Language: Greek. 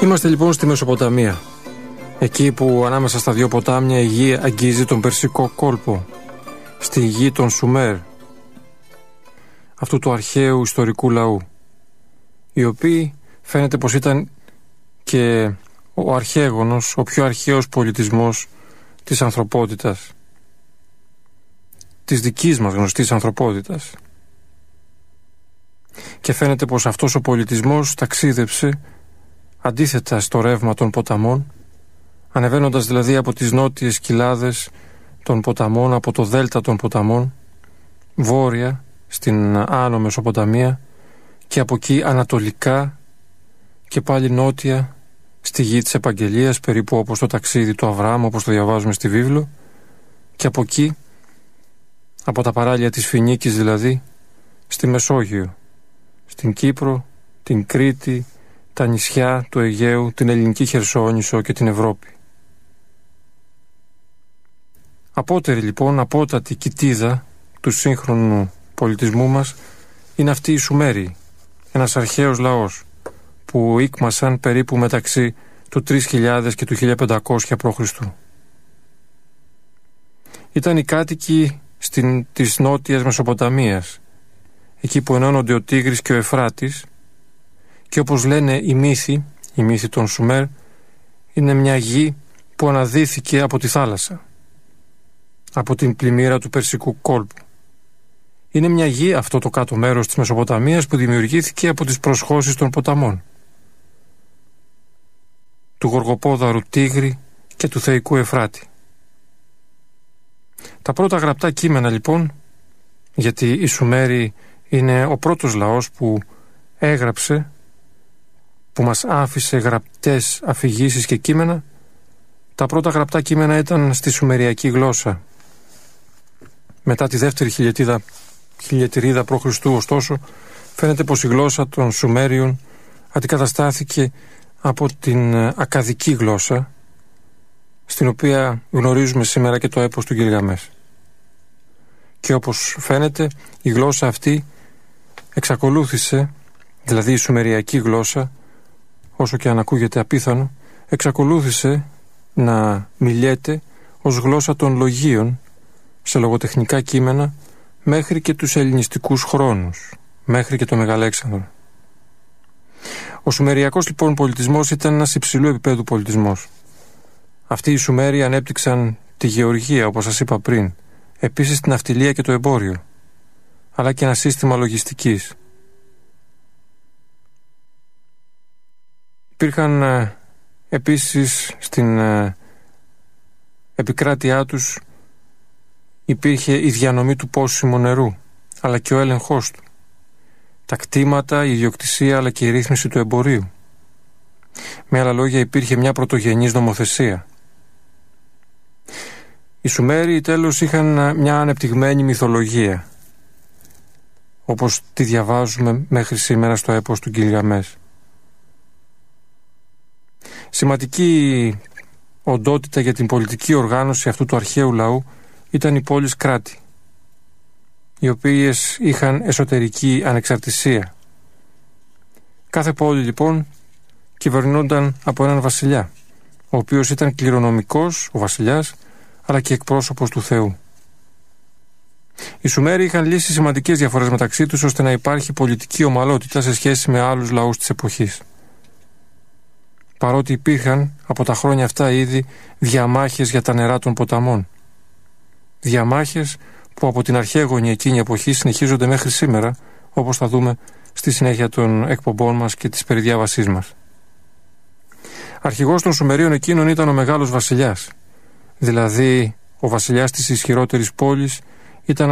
Είμαστε λοιπόν στη Μεσοποταμία, εκεί που ανάμεσα στα δύο ποτάμια η γη αγγίζει τον Περσικό κόλπο, στη γη των Σουμέρ, αυτού του αρχαίου ιστορικού λαού, οι οποίοι φαίνεται πως ήταν και ο αρχαίγονος, ο πιο αρχαίος πολιτισμός της ανθρωπότητας, της δικής μας γνωστής ανθρωπότητας. Και φαίνεται πως αυτός ο πολιτισμός ταξίδεψε αντίθετα στο ρεύμα των ποταμών, ανεβαίνοντας δηλαδή από τις νότιες κοιλάδες των ποταμών, από το δέλτα των ποταμών, βόρεια στην Άνω Μεσοποταμία και από εκεί ανατολικά και πάλι νότια στη γη της Επαγγελίας, περίπου όπως το ταξίδι του Αβραάμ, όπως το διαβάζουμε στη βίβλο, και από εκεί, από τα παράλια της Φινίκης δηλαδή, στη Μεσόγειο, στην Κύπρο, την Κρήτη, τα νησιά του Αιγαίου, την ελληνική Χερσόνησο και την Ευρώπη. Απότερη λοιπόν, απότατη κοιτίδα του σύγχρονου πολιτισμού μας είναι αυτοί οι Σουμέριοι, ένας αρχαίος λαός που ήκμασαν περίπου μεταξύ του 3000 και του 1500 π.Χ. Ήταν οι κάτοικοι της νότιας Μεσοποταμίας, εκεί που ενώνονται ο Τίγρης και ο Εφράτης, και όπως λένε οι μύθοι των Σουμέρ, είναι μια γη που αναδύθηκε από τη θάλασσα, από την πλημμύρα του Περσικού κόλπου. Είναι μια γη, αυτό το κάτω μέρος της Μεσοποταμίας, που δημιουργήθηκε από τις προσχώσεις των ποταμών, του γοργοπόδαρου Τίγρη και του θεϊκού Εφράτη. Τα πρώτα γραπτά κείμενα λοιπόν, γιατί οι Σουμέριοι είναι ο πρώτος λαός που έγραψε, που μας άφησε γραπτές αφηγήσεις και κείμενα, τα πρώτα γραπτά κείμενα ήταν στη Σουμεριακή γλώσσα. Μετά τη δεύτερη χιλιετηρίδα π.Χ. ωστόσο, φαίνεται πως η γλώσσα των Σουμέριων αντικαταστάθηκε από την ακαδική γλώσσα, στην οποία γνωρίζουμε σήμερα και το έπος του Γιλγαμές. Και όπως φαίνεται, η γλώσσα αυτή εξακολούθησε, δηλαδή η Σουμεριακή γλώσσα, όσο και αν ακούγεται απίθανο, εξακολούθησε να μιλιέται ως γλώσσα των λογίων σε λογοτεχνικά κείμενα μέχρι και τους ελληνιστικούς χρόνους, μέχρι και το Μεγαλέξανδρο. Ο Σουμεριακός λοιπόν πολιτισμός ήταν ένας υψηλού επίπεδου πολιτισμός. Αυτοί οι Σουμέριοι ανέπτυξαν τη γεωργία, όπως σας είπα πριν, επίσης την ναυτιλία και το εμπόριο, αλλά και ένα σύστημα λογιστικής. Υπήρχαν επίσης στην επικράτειά τους, υπήρχε η διανομή του πόσιμου νερού, αλλά και ο έλεγχός του, τα κτήματα, η ιδιοκτησία, αλλά και η ρύθμιση του εμπορίου. Με άλλα λόγια, υπήρχε μια πρωτογενής νομοθεσία. Οι Σουμέριοι τέλος είχαν μια ανεπτυγμένη μυθολογία, όπως τη διαβάζουμε μέχρι σήμερα στο έπος του Γκιλγαμές. Σημαντική οντότητα για την πολιτική οργάνωση αυτού του αρχαίου λαού ήταν οι πόλεις κράτη, οι οποίες είχαν εσωτερική ανεξαρτησία. Κάθε πόλη λοιπόν κυβερνούνταν από έναν βασιλιά, ο οποίος ήταν κληρονομικός, ο βασιλιάς, αλλά και εκπρόσωπος του Θεού. Οι Σουμέριοι είχαν λύσει σημαντικές διαφορές μεταξύ τους, ώστε να υπάρχει πολιτική ομαλότητα σε σχέση με άλλους λαούς της εποχής. Παρότι υπήρχαν από τα χρόνια αυτά ήδη διαμάχες για τα νερά των ποταμών. Διαμάχες που από την αρχαίγονη εκείνη εποχή συνεχίζονται μέχρι σήμερα, όπως θα δούμε στη συνέχεια των εκπομπών μας και της περιδιάβασής μας. Αρχηγός των Σουμερίων εκείνων ήταν ο μεγάλος βασιλιάς, δηλαδή ο βασιλιάς της ισχυρότερης πόλης ήταν